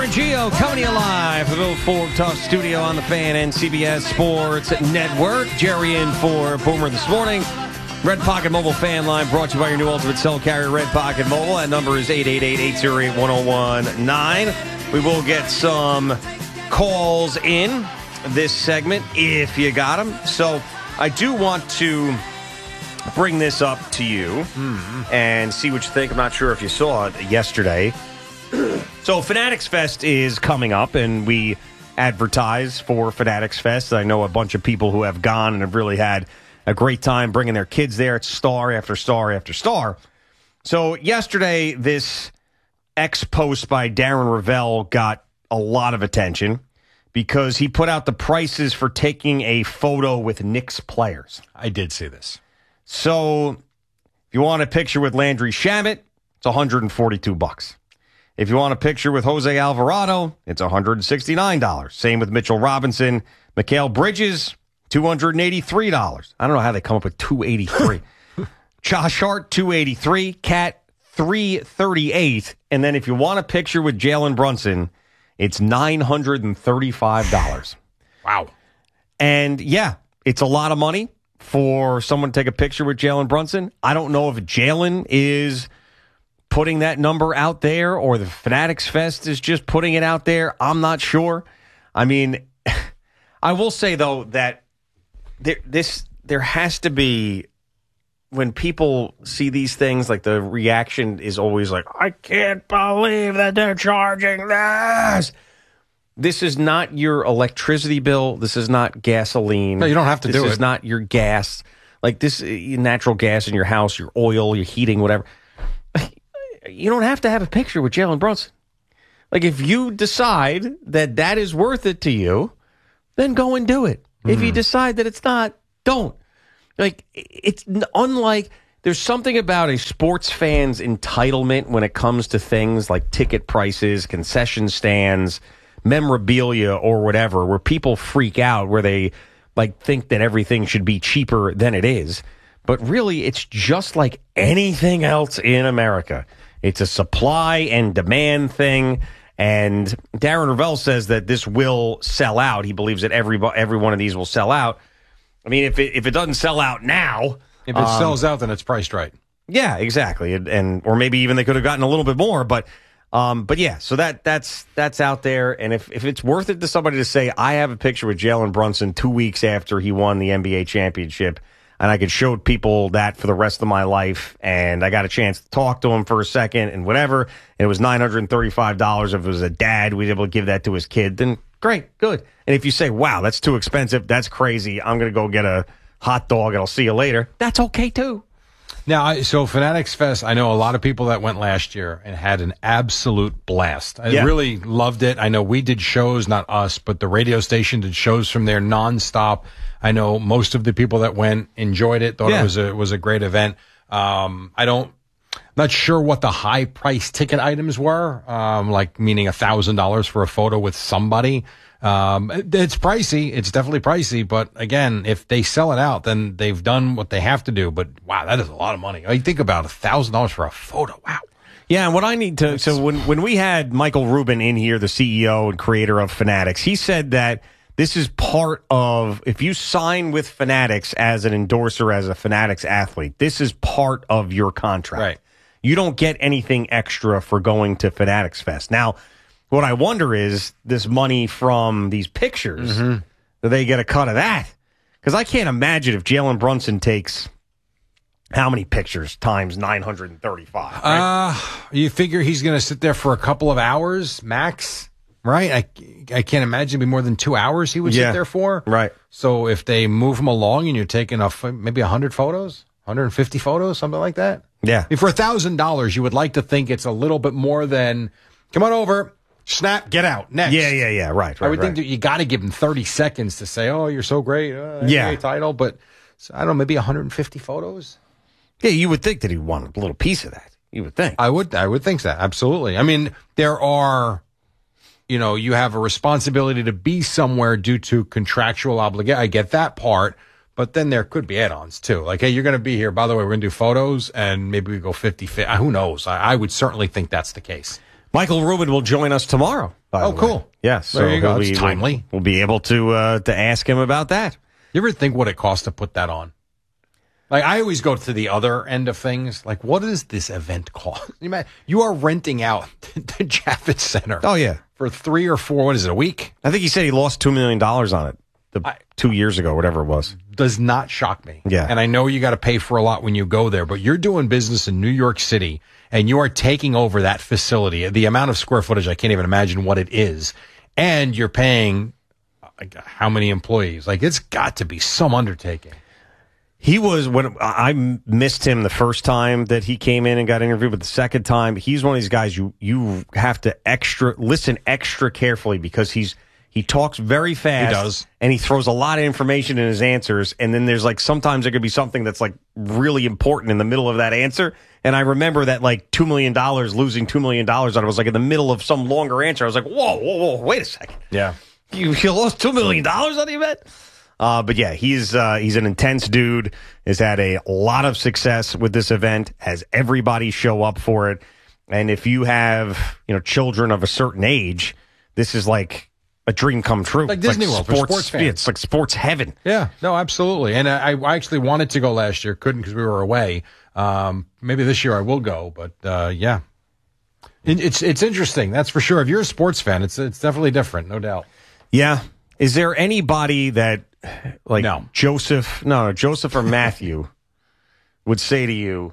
and Gio coming to you live from the Bill Ford Tough Studio on the Fan and CBS Sports Network. Jerry in for Boomer this morning. Red Pocket Mobile Fan Line brought to you by your new Ultimate Cell Carrier, Red Pocket Mobile. That number is 888-808-1019. We will get some calls in this segment if you got them. So I do want to bring this up to you and see what you think. I'm not sure if you saw it yesterday. So Fanatics Fest is coming up, and we advertise for Fanatics Fest. I know a bunch of people who have gone and have really had a great time bringing their kids there. It's star after star after star. So yesterday, this X-post by Darren Rovell got a lot of attention because he put out the prices for taking a photo with Knicks players. I did see this. So if you want a picture with Landry Shamet, it's $142. If you want a picture with Jose Alvarado, it's $169. Same with Mitchell Robinson. Mikal Bridges, $283. I don't know how they come up with $283. Josh Hart, $283. Cat, $338. And then if you want a picture with Jalen Brunson, it's $935. Wow. And yeah, it's a lot of money for someone to take a picture with Jalen Brunson. I don't know if Jalen is putting that number out there or the Fanatics Fest is just putting it out there. I'm not sure. I mean, I will say, though, that there has to be, when people see these things, like the reaction is always like, I can't believe that they're charging this. This is not your electricity bill. This is not gasoline. No, you don't have to do it. This is not your gas. Like this, natural gas in your house, your oil, your heating, whatever. You don't have to have a picture with Jalen Brunson. Like, if you decide that that is worth it to you, then go and do it. If you decide that it's not, don't. Like, it's unlike, there's something about a sports fan's entitlement when it comes to things like ticket prices, concession stands, memorabilia, or whatever, where people freak out, where they like think that everything should be cheaper than it is. But really, it's just like anything else in America. It's a supply and demand thing. And Darren Rovell says that this will sell out. He believes that every one of these will sell out. I mean, if it doesn't sell out now, if it sells out, then it's priced right. Yeah, exactly. And or maybe even they could have gotten a little bit more. But yeah, so that's out there. And if it's worth it to somebody to say, I have a picture with Jalen Brunson 2 weeks after he won the NBA championship, and I could show people that for the rest of my life, and I got a chance to talk to him for a second and whatever, and it was $935. If it was a dad, we'd be able to give that to his kid, then great, good. And if you say, wow, that's too expensive, that's crazy, I'm going to go get a hot dog and I'll see you later, that's okay too. Now, so Fanatics Fest, I know a lot of people that went last year and had an absolute blast. I really loved it. I know we did shows, not us, but the radio station did shows from there nonstop. I know most of the people that went enjoyed it, thought it was a great event. Not sure what the high price ticket items were, like meaning $1,000 for a photo with somebody. It's pricey. It's definitely pricey. But again, if they sell it out, then they've done what they have to do. But wow, that is a lot of money. I think about $1,000 for a photo. Wow. Yeah, and what I need to, so when we had Michael Rubin in here, the CEO and creator of Fanatics, he said that this is part of, if you sign with Fanatics as an endorser, as a Fanatics athlete, this is part of your contract. Right. You don't get anything extra for going to Fanatics Fest. Now, what I wonder is this money from these pictures, do they get a cut of that? Because I can't imagine if Jalen Brunson takes how many pictures times 935? Right? You figure he's going to sit there for a couple of hours max, right? I can't imagine it'd be more than 2 hours he would sit there for. Right. So if they move him along and you're taking maybe 100 photos, 150 photos, something like that. Yeah. I mean, for $1,000, you would like to think it's a little bit more than, come on over, snap, get out, next. Yeah, right. I would think that you got to give him 30 seconds to say, oh, you're so great, NBA title, but I don't know, maybe 150 photos? Yeah, you would think that he'd want a little piece of that. You would think. I would think that, absolutely. I mean, there are, you have a responsibility to be somewhere due to contractual obligation. I get that part. But then there could be add-ons, too. Like, hey, you're going to be here. By the way, we're going to do photos, and maybe we go 50-50. Who knows? I would certainly think that's the case. Michael Rubin will join us tomorrow by the way. Cool. Yes. There you go. It's timely. We'll be able to ask him about that. You ever think what it costs to put that on? Like, I always go to the other end of things. Like, what does this event cost? You are renting out the Javits Center. Oh, yeah. For 3 or 4, what is it, a week? I think he said he lost $2 million on it 2 years ago, whatever it was. Does not shock me. Yeah. And I know you got to pay for a lot when you go there, but you're doing business in New York City, and you are taking over that facility. The amount of square footage, I can't even imagine what it is. And you're paying how many employees? Like, it's got to be some undertaking. He was, when I missed him the first time that he came in and got interviewed, but the second time, he's one of these guys you have to listen extra carefully because he talks very fast. He does. And he throws a lot of information in his answers. And then there's like, sometimes there could be something that's like really important in the middle of that answer. And I remember that like $2 million, losing $2 million on it was like in the middle of some longer answer. I was like, whoa, wait a second. Yeah. You lost $2 million on the event? But yeah, he's an intense dude, has had a lot of success with this event, has everybody show up for it. And if you have, children of a certain age, this is like a dream come true. Like Disney World for sports fans. Yeah, it's like sports heaven. Yeah, no, absolutely. And I actually wanted to go last year, couldn't because we were away. Maybe this year I will go, but yeah. It's interesting, that's for sure. If you're a sports fan, it's definitely different, no doubt. Yeah. Is there anybody that like No. Joseph or Matthew would say to you,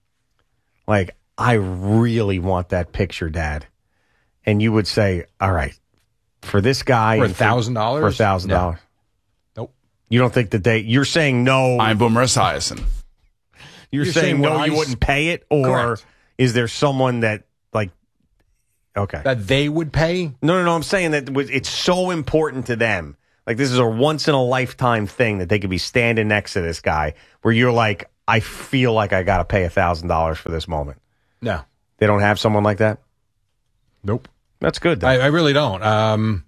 like, I really want that picture, Dad? And you would say, all right, for this guy. For $1,000? For $1,000. No. Nope. You don't think that you're saying no. I'm Boomer Esiason. You're saying no, you wouldn't pay it? Or Correct. Is there someone that, like, okay. That they would pay? No. I'm saying that it's so important to them. Like, this is a once-in-a-lifetime thing that they could be standing next to this guy where you're like, I feel like I got to pay $1,000 for this moment. No. They don't have someone like that? Nope. That's good, though. I really don't. I'm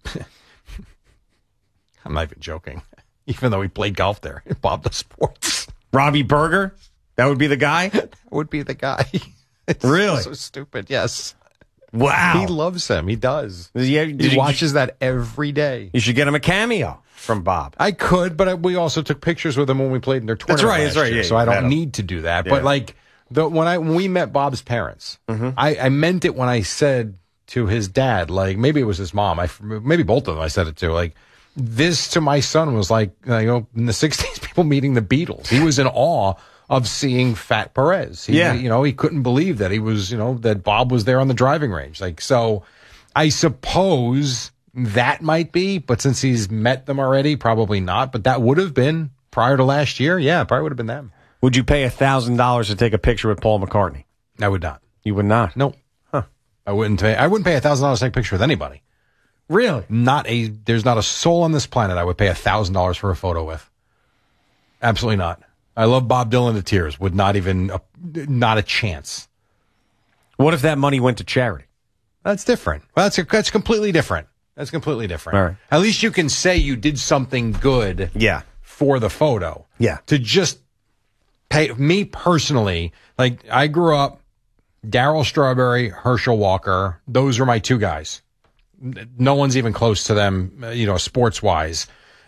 not even joking. Even though we played golf there. Bob the Sports. Robbie Berger? That would be the guy? That would be the guy. It's Really? so stupid, yes. Wow. He loves him. He does. Yeah, He watches that every day. You should get him a cameo from Bob. I could, but we also took pictures with him when we played in their tournament. That's right. year, Yeah, so I you met don't him. need to do that. Yeah. But like when we met Bob's parents, I meant it when I said to his dad, like maybe it was his mom, maybe both of them. I said it to, like, this to my son was like, in the 60s, people meeting the Beatles. He was in awe of seeing Fat Perez. He couldn't believe that he was, that Bob was there on the driving range. Like, so I suppose that might be, but since he's met them already, probably not. But that would have been prior to last year. Yeah, probably would have been them. Would you pay $1,000 to take a picture with Paul McCartney? I would not. You would not? No. Huh. I wouldn't pay $1,000 to take a picture with anybody. Really? There's not a soul on this planet I would pay $1,000 for a photo with. Absolutely not. I love Bob Dylan to tears. Would not even, not a chance. What if that money went to charity? That's different. Well, that's completely different. That's completely different. All right. At least you can say you did something good. Yeah. For the photo. Yeah. To just pay me personally, like I grew up, Darryl Strawberry, Herschel Walker. Those are my two guys. No one's even close to them, sports wise.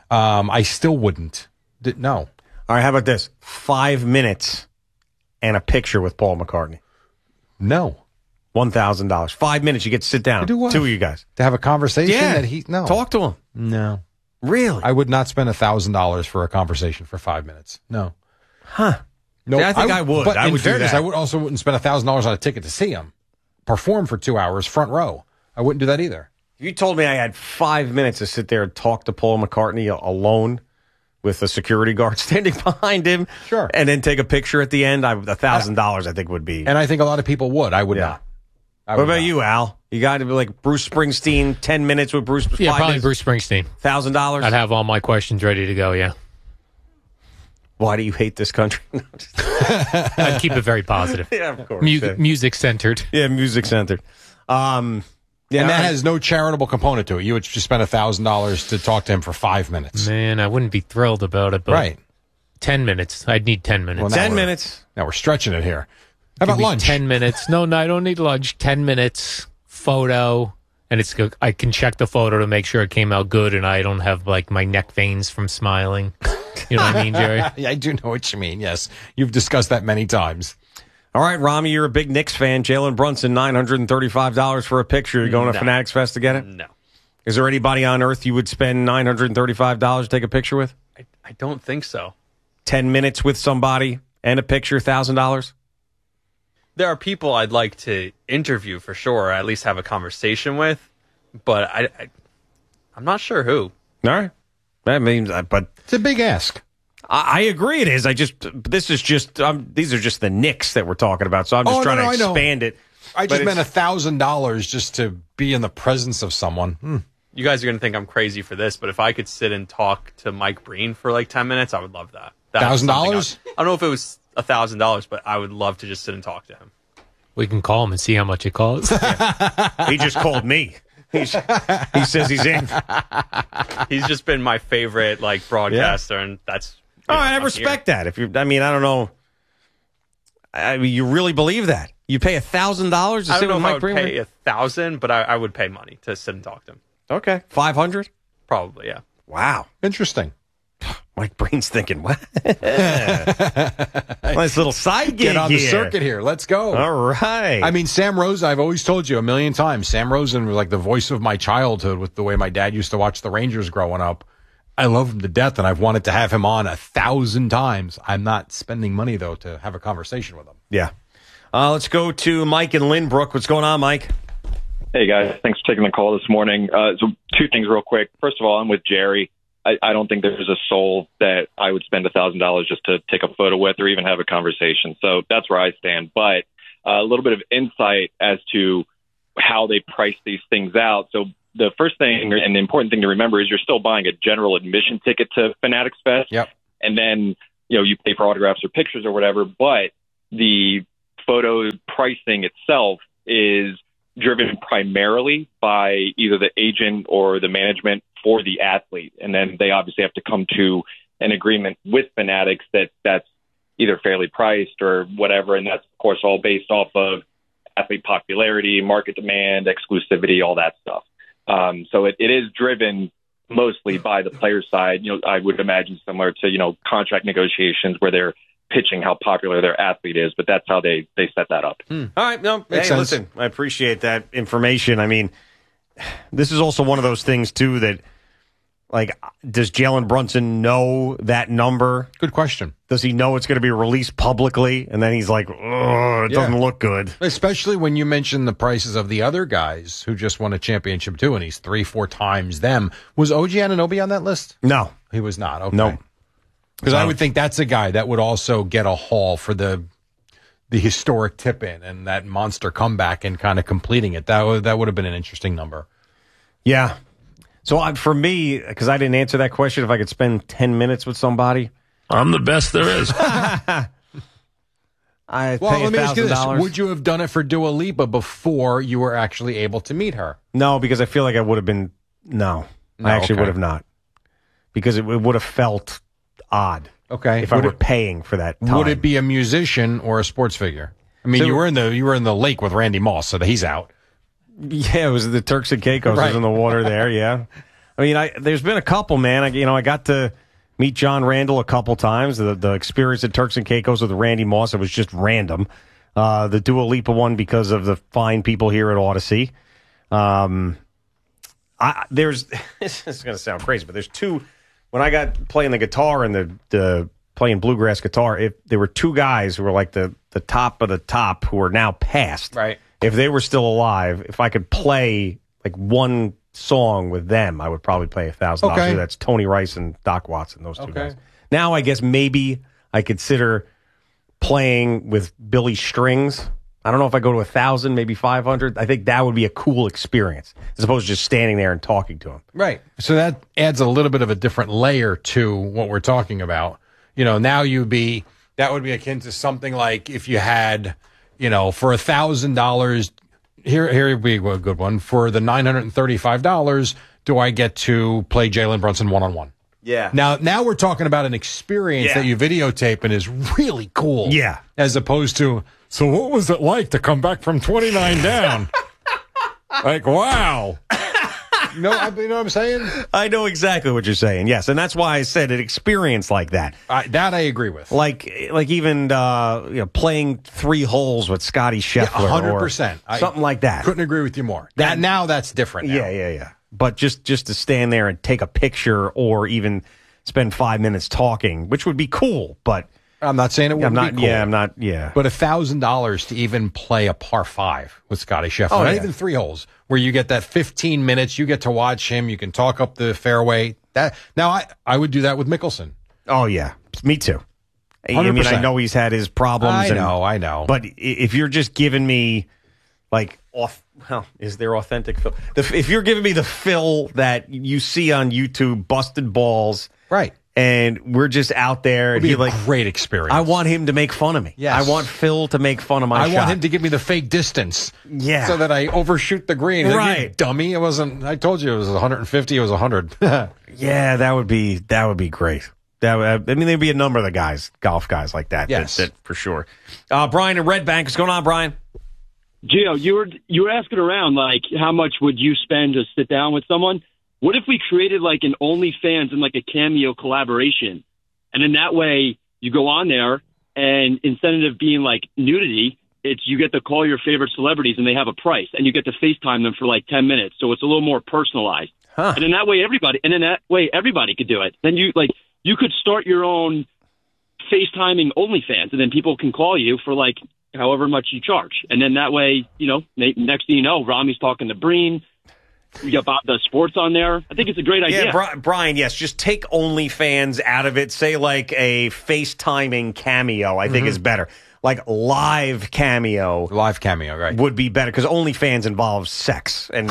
I still wouldn't. No. All right, how about this? 5 minutes and a picture with Paul McCartney. No. $1,000. 5 minutes, you get to sit down. To do what? Two of you guys. To have a conversation? Yeah. No. Talk to him. No. Really? I would not spend $1,000 for a conversation for 5 minutes. No. Huh. No. See, I think I would. But I in would do fairness, that. I wouldn't spend $1,000 on a ticket to see him perform for 2 hours, front row. I wouldn't do that either. If you told me I had 5 minutes to sit there and talk to Paul McCartney alone with a security guard standing behind him, sure, and then take a picture at the end, $1,000 I think would be. And I think a lot of people would. I would not. What about you, Al? You got to be like Bruce Springsteen, 10 minutes with Bruce. Yeah, probably minutes, Bruce Springsteen. $1,000? I'd have all my questions ready to go, yeah. Why do you hate this country? I'd keep it very positive. Yeah, of course. Music-centered. Yeah, music-centered. Yeah, and that has no charitable component to it. You would just spend $1,000 to talk to him for 5 minutes. Man, I wouldn't be thrilled about it, but right. 10 minutes. I'd need 10 minutes. Well, 10 minutes. Now we're stretching it here. How about lunch? 10 minutes. No, I don't need lunch. 10 minutes, photo, And I can check the photo to make sure it came out good, and I don't have like my neck veins from smiling. You know what I mean, Jerry? I do know what you mean. Yes, you've discussed that many times. All right, Rami, you're a big Knicks fan. Jalen Brunson, $935 for a picture. You're going to Fanatics Fest to get it? No. Is there anybody on earth you would spend $935 to take a picture with? I don't think so. 10 minutes with somebody and a picture, $1,000? There are people I'd like to interview for sure, or at least have a conversation with, but I'm not sure who. All right. That means, but It's a big ask. I agree it is. These are just the Knicks that we're talking about, so I'm just trying to expand it. I just meant $1,000 just to be in the presence of someone. You guys are going to think I'm crazy for this, but if I could sit and talk to Mike Breen for like 10 minutes, I would love that. $1,000? I don't know if it was $1,000, but I would love to just sit and talk to him. We can call him and see how much it costs. He just called me. He says he's in. He's just been my favorite like broadcaster, and that's. All right, I respect that. I don't know. I mean, you really believe that? You pay $1,000 to sit I don't know with if Mike I would Breen? pay $1,000, but I would pay money to sit and talk to him. Okay, $500. Probably, yeah. Wow, Interesting. Mike Breen's thinking, what? Nice little side gig Get on the here. circuit here. Let's go. All right. I mean, Sam Rosen, I've always told you a million times, Sam Rosen was like the voice of my childhood with the way my dad used to watch the Rangers growing up. I love him to death, and I've wanted to have him on 1,000 times. I'm not spending money, though, to have a conversation with him. Yeah. Let's go to Mike in Lynbrook. What's going on, Mike? Hey, guys. Thanks for taking the call this morning. So two things real quick. First of all, I'm with Jerry. I don't think there's a soul that I would spend $1,000 just to take a photo with or even have a conversation. So that's where I stand. But a little bit of insight as to how they price these things out. So the first thing and the important thing to remember is you're still buying a general admission ticket to Fanatics Fest. Yep. And then, you pay for autographs or pictures or whatever. But the photo pricing itself is driven primarily by either the agent or the management for the athlete. And then they obviously have to come to an agreement with Fanatics that's either fairly priced or whatever. And that's, of course, all based off of athlete popularity, market demand, exclusivity, all that stuff. So it is driven mostly by the player side. I would imagine similar to, contract negotiations where they're pitching how popular their athlete is, but that's how they set that up. All right. No, Makes hey, sense. listen, I appreciate that information. I mean, this is also one of those things, too, that, like, does Jalen Brunson know that number? Good question. Does he know it's going to be released publicly? And then he's like, oh, it doesn't look good. Especially when you mention the prices of the other guys who just won a championship, too, and he's 3-4 times them. Was OG Anunoby on that list? No. He was not. Okay. No. Because I would think that's a guy that would also get a haul for the historic tip-in and that monster comeback and kind of completing it. That would have been an interesting number. Yeah. So for me, because I didn't answer that question, if I could spend 10 minutes with somebody, I'm the best there is. I pay Let me ask you this. $1,000. Would you have done it for Dua Lipa before you were actually able to meet her? No, because I feel like I would have been. No, I actually okay. would have not. Because it would have felt odd. Okay. If I were paying for that time. Would it be a musician or a sports figure? I mean, So- you were in the lake with Randy Moss, so he's out. Yeah, it was the Turks and Caicos was in the water there, yeah. I mean, there's been a couple, man. I got to meet John Randall a couple times. The experience at Turks and Caicos with Randy Moss, it was just random. The Dua Lipa one because of the fine people here at Odyssey. This is going to sound crazy, but there's two. When I got playing the guitar and the playing bluegrass guitar, there were two guys who were like the top of the top who are now passed. Right. If they were still alive, if I could play like one song with them, I would probably pay $1,000. Okay. That's Tony Rice and Doc Watson, those two Okay. guys. Now I guess maybe I consider playing with Billy Strings. I don't know if I go to 1,000, maybe 500. I think that would be a cool experience as opposed to just standing there and talking to him. Right. So that adds a little bit of a different layer to what we're talking about. Now that would be akin to something like if you had, for $1,000, here would be a good one. For the $935, do I get to play Jalen Brunson one-on-one? Yeah. Now we're talking about an experience that you videotape and is really cool. Yeah. As opposed to, so what was it like to come back from 29 down? Like, wow. You know what I'm saying? I know exactly what you're saying. Yes, and that's why I said an experience like that. That I agree with. Like even playing 3 holes with Scotty Scheffler, 100%, something like that. Couldn't agree with you more. That's different. Now. Yeah. But just to stand there and take a picture, or even spend 5 minutes talking, which would be cool. But I'm not saying it wouldn't be cool. Yeah, I'm not. Yeah, but $1,000 to even play a par 5 with Scotty Scheffler, not even 3 holes, where you get that 15 minutes, you get to watch him, you can talk up the fairway. I would do that with Mickelson. Oh yeah, me too. 100%. I mean, I know he's had his problems. I know. But if you're just giving me is there authentic Phil? If you're giving me the Phil that you see on YouTube, busted balls, right? And we're just out there, and he great experience. I want him to make fun of me. Yes. I want Phil to make fun of my shot. I want him to give me the fake distance. Yeah. So that I overshoot the green. Right. You dummy. It wasn't, I told you it was 150. It was 100. Yeah, that would be great. There'd be a number of the golf guys like that. Yes. That for sure. Brian in Red Bank. What's going on, Brian? Gio, you were asking around, like, how much would you spend to sit down with someone? What if we created like an OnlyFans and like a Cameo collaboration? And in that way, you go on there, and instead of being like nudity, it's you get to call your favorite celebrities and they have a price, and you get to FaceTime them for like 10 minutes. So it's a little more personalized. Huh. And in that way, everybody could do it. Then you could start your own FaceTiming OnlyFans, and then people can call you for like however much you charge. And then that way, next thing you know, Rami's talking to Breen. We got Bob Does Sports on there. I think it's a great idea. Yeah, Brian, yes. Just take OnlyFans out of it. Say like a FaceTiming Cameo, I think is better. Like live Cameo. Live Cameo, right. Would be better, because OnlyFans involves sex. And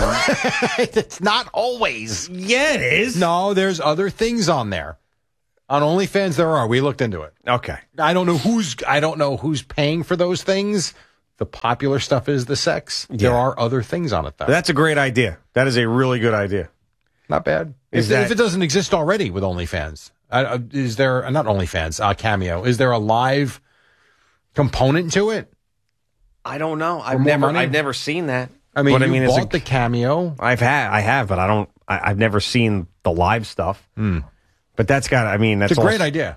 it's not always. Yeah, it is. No, there's other things on there. On OnlyFans, there are. We looked into it. Okay. I don't know who's paying for those things. The popular stuff is the sex. Yeah. There are other things on it, though. That's a great idea. That is a really good idea. Not bad. If it doesn't exist already with OnlyFans, is there, not OnlyFans, Cameo, is there a live component to it? I don't know. I've never seen that. I mean, you bought the Cameo. I have, but I've never seen the live stuff. But that's it's a great idea.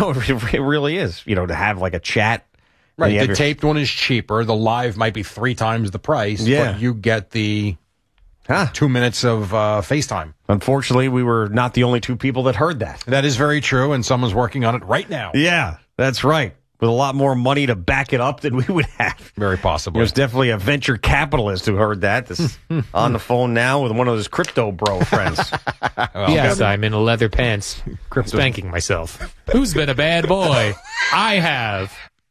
It really is, to have like a chat. Right, the taped one is cheaper. The live might be 3 times the price, but you get the 2 minutes of FaceTime. Unfortunately, we were not the only 2 people that heard that. That is very true, and someone's working on it right now. Yeah, that's right. With a lot more money to back it up than we would have. Very possibly. There's definitely a venture capitalist who heard that. This is on the phone now with one of his crypto bro friends. Yes, I'm in leather pants, spanking myself. Who's been a bad boy? I have.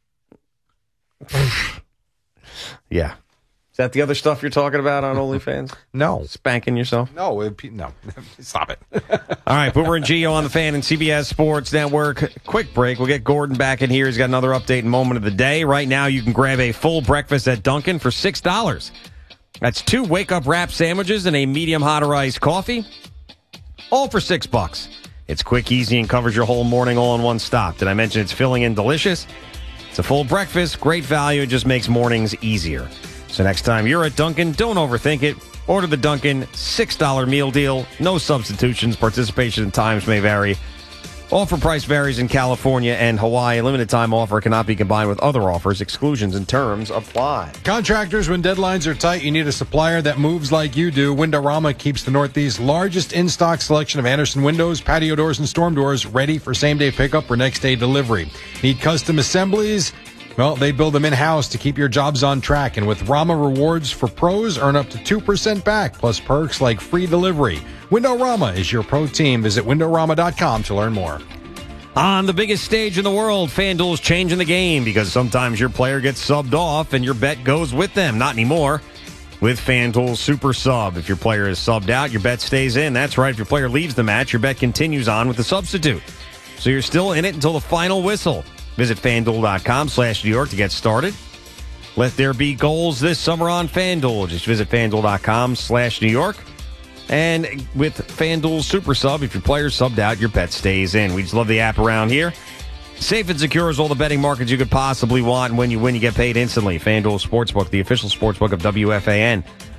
Yeah. Is that the other stuff you're talking about on OnlyFans? No. Spanking yourself? No. Stop it. All right, Boomer and Gio on the Fan and CBS Sports Network. Quick break. We'll get Gordon back in here. He's got another update and moment of the day. Right now, you can grab a full breakfast at Dunkin' for $6. That's 2 wake-up wrap sandwiches and a medium hot or iced coffee, all for $6. It's quick, easy, and covers your whole morning all in one stop. Did I mention it's filling and delicious? It's a full breakfast, great value. It just makes mornings easier. So next time you're at Dunkin', don't overthink it. Order the Dunkin' $6 meal deal. No substitutions. Participation and times may vary. Offer price varies in California and Hawaii. Limited time offer cannot be combined with other offers. Exclusions and terms apply. Contractors, when deadlines are tight, you need a supplier that moves like you do. Windorama keeps the Northeast's largest in-stock selection of Andersen windows, patio doors, and storm doors ready for same-day pickup or next-day delivery. Need custom assemblies? Well, they build them in-house to keep your jobs on track. And with Rama Rewards for pros, earn up to 2% back, plus perks like free delivery. Windorama is your pro team. Visit Windorama.com to learn more. On the biggest stage in the world, FanDuel's changing the game because sometimes your player gets subbed off and your bet goes with them. Not anymore. With FanDuel's Super Sub, if your player is subbed out, your bet stays in. That's right. If your player leaves the match, your bet continues on with the substitute. So you're still in it until the final whistle. Visit FanDuel.com/New York to get started. Let there be goals this summer on FanDuel. Just visit FanDuel.com/New York. And with FanDuel Super Sub, if your player's subbed out, your bet stays in. We just love the app around here. Safe and secure as all the betting markets you could possibly want. And when you win, you get paid instantly. FanDuel Sportsbook, the official sportsbook of WFAN.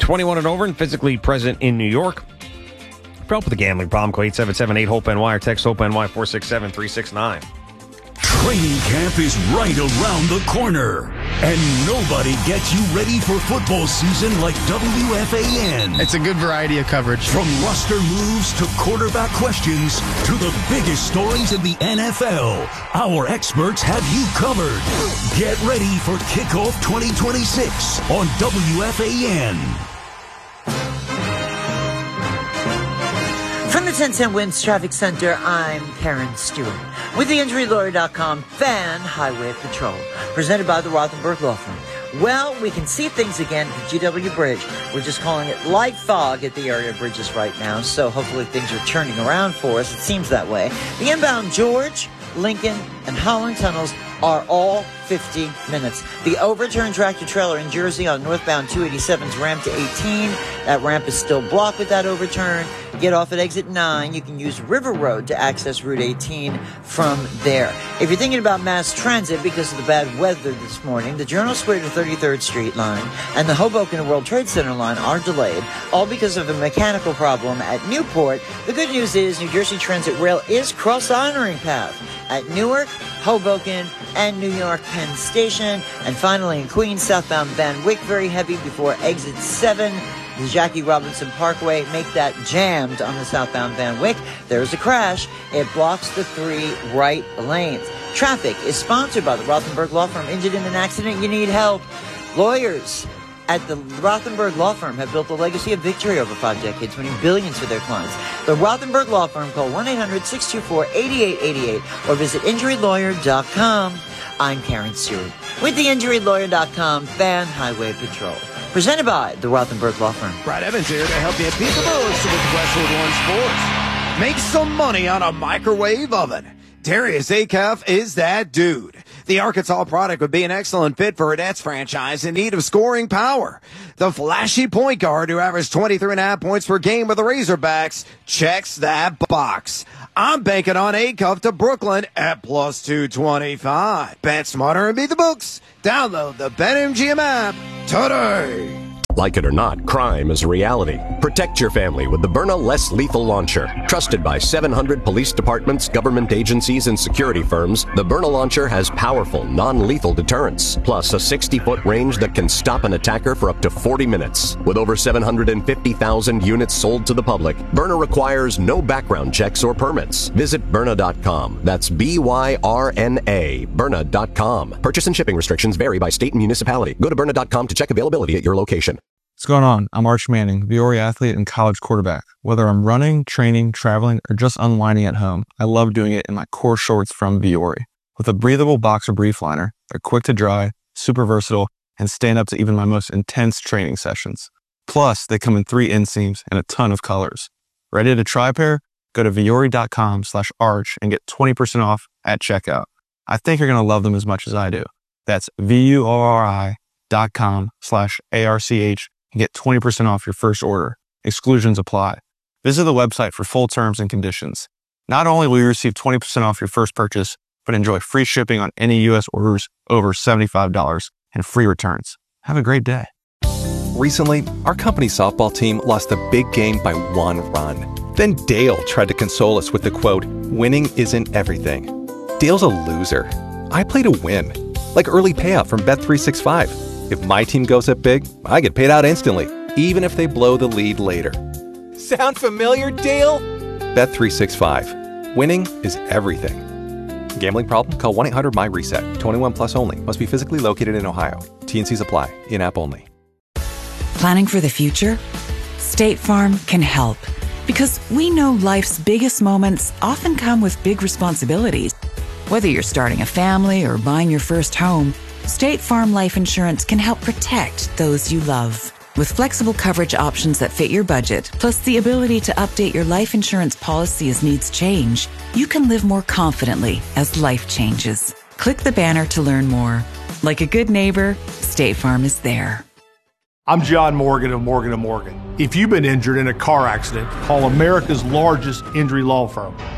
21 and over and physically present in New York. For help with a gambling problem, call 877-8-HOPE-NY or text HOPE-NY 467-369. Training camp is right around the corner, and nobody gets you ready for football season like WFAN. It's a good variety of coverage. From roster moves to quarterback questions to the biggest stories in the NFL, our experts have you covered. Get ready for Kickoff 2026 on WFAN. From the 1010 Winds Traffic Center, I'm Karen Stewart with the InjuryLawyer.com Fan Highway Patrol, presented by the Rothenberg Law Firm. Well, we can see things again at the GW Bridge. We're just calling it light fog at the area bridges right now, so hopefully things are turning around for us. It seems that way. The inbound George, Lincoln, and Holland tunnels are all 50 minutes. The overturned tractor trailer in Jersey on northbound 287's ramp to 18. That ramp is still blocked with that overturn. Get off at exit 9. You can use River Road to access Route 18 from there. If you're thinking about mass transit because of the bad weather this morning, the Journal Square to 33rd Street line and the Hoboken to World Trade Center line are delayed, all because of a mechanical problem at Newport. The good news is New Jersey Transit Rail is cross-honoring path at Newark, Hoboken, and New York Penn Station. And finally in Queens, southbound Van Wyck, very heavy before exit 7. The Jackie Robinson Parkway, make that jammed on the southbound Van Wyck. There's a crash. It blocks the 3 right lanes. Traffic is sponsored by the Rothenberg Law Firm. Injured in an accident, you need help. Lawyers at the Rothenberg Law Firm have built a legacy of victory over 5 decades, winning billions for their clients. The Rothenberg Law Firm, call 1-800-624-8888 or visit InjuryLawyer.com. I'm Karen Stewart with the InjuryLawyer.com Fan Highway Patrol, presented by the Rothenberg Law Firm. Brad Evans here to help you beat the booze with Westwood One Sports. Make some money on a microwave oven. Darius Acuff is that dude. The Arkansas product would be an excellent fit for a Nets franchise in need of scoring power. The flashy point guard who averaged 23.5 points per game with the Razorbacks checks that box. I'm banking on Acuff to Brooklyn at plus 225. Bet smarter and beat the books. Download the BetMGM app today. Like it or not, crime is a reality. Protect your family with the Byrna Less Lethal Launcher. Trusted by 700 police departments, government agencies, and security firms, the Byrna Launcher has powerful, non-lethal deterrence, plus a 60-foot range that can stop an attacker for up to 40 minutes. With over 750,000 units sold to the public, Byrna requires no background checks or permits. Visit Byrna.com. That's B-Y-R-N-A, Byrna.com. Purchase and shipping restrictions vary by state and municipality. Go to Byrna.com to check availability at your location. What's going on? I'm Arch Manning, Viore athlete and college quarterback. Whether I'm running, training, traveling, or just unwinding at home, I love doing it in my core shorts from Viore. With a breathable boxer brief liner, they're quick to dry, super versatile, and stand up to even my most intense training sessions. Plus, they come in 3 inseams and a ton of colors. Ready to try a pair? Go to Viore.com/arch and get 20% off at checkout. I think you're going to love them as much as I do. That's VUORI.com/ARCH and get 20% off your first order. Exclusions apply. Visit the website for full terms and conditions. Not only will you receive 20% off your first purchase, but enjoy free shipping on any U.S. orders over $75 and free returns. Have a great day. Recently, our company softball team lost a big game by 1 run. Then Dale tried to console us with the quote, "Winning isn't everything." Dale's a loser. I play to win. Like early payout from Bet365. If my team goes up big, I get paid out instantly, even if they blow the lead later. Sound familiar, Dale? Bet365. Winning is everything. Gambling problem? Call 1-800-MY-RESET. 21 plus only. Must be physically located in Ohio. T&Cs apply. In-app only. Planning for the future? State Farm can help. Because we know life's biggest moments often come with big responsibilities. Whether you're starting a family or buying your first home, State Farm Life Insurance can help protect those you love. With flexible coverage options that fit your budget, plus the ability to update your life insurance policy as needs change, you can live more confidently as life changes. Click the banner to learn more. Like a good neighbor, State Farm is there. I'm John Morgan of Morgan & Morgan. If you've been injured in a car accident, call America's largest injury law firm.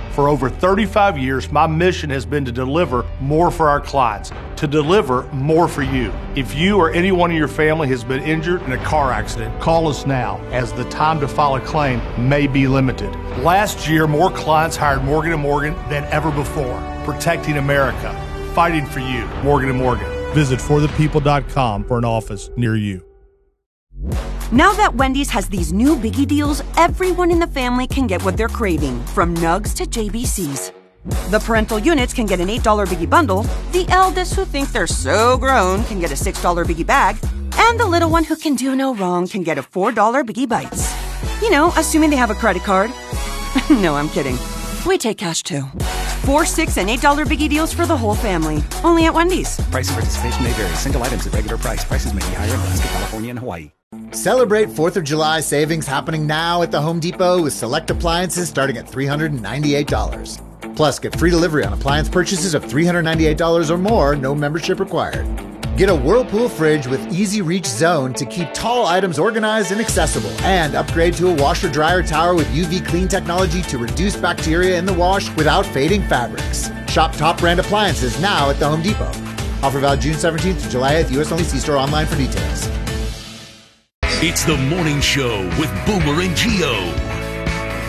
For over 35 years, my mission has been to deliver more for our clients, to deliver more for you. If you or anyone in your family has been injured in a car accident, call us now, as the time to file a claim may be limited. Last year, more clients hired Morgan & Morgan than ever before. Protecting America. Fighting for you. Morgan & Morgan. Visit forthepeople.com for an office near you. Now that Wendy's has these new biggie deals, everyone in the family can get what they're craving, from nugs to JBCs. The parental units can get an $8 biggie bundle, the eldest who think they're so grown can get a $6 biggie bag, and the little one who can do no wrong can get a $4 biggie bites. You know, assuming they have a credit card. No, I'm kidding. We take cash too. 4, 6, and $8 biggie deals for the whole family. Only at Wendy's. Price and participation may vary. Single items at regular price. Prices may be higher in Alaska, California, and Hawaii. Celebrate 4th of July savings happening now at the Home Depot with select appliances starting at $398. Plus, get free delivery on appliance purchases of $398 or more, no membership required. Get a Whirlpool fridge with Easy Reach Zone to keep tall items organized and accessible. And upgrade to a washer-dryer tower with UV clean technology to reduce bacteria in the wash without fading fabrics. Shop top brand appliances now at the Home Depot. Offer valid June 17th to July 8th. U.S. only. See store online for details. It's the morning show with Boomer and Gio.